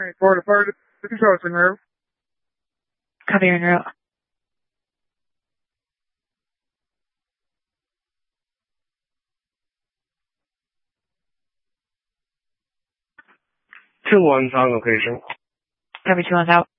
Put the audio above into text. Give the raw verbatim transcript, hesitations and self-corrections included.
four to four to control en route. Copy, en route. Two one's on location. Copy, two one's out.